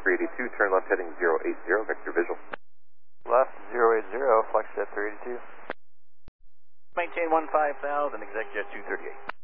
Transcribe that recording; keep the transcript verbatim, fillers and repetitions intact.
three eighty-two, turn left heading zero eight zero, vector visual. Left zero eight zero, Flexjet three eighty-two. Maintain one five thousand, exec jet two thirty-eight.